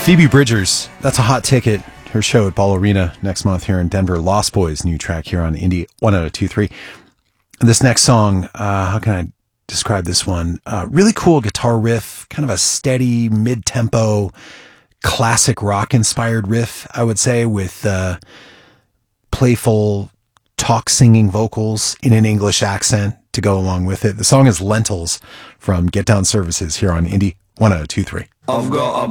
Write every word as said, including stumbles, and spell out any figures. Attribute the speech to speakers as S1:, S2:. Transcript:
S1: Phoebe Bridgers, that's a hot ticket. Her show at Ball Arena next month here in Denver. Lost Boys, new track here on Indie one oh two three. This next song, uh, how can I describe this one? Uh, really cool guitar riff, kind of a steady, mid-tempo, classic rock-inspired riff, I would say, with uh, playful talk-singing vocals in an English accent to go along with it. The song is Lentils from Get Down Services here on Indie one oh two three.
S2: I've got a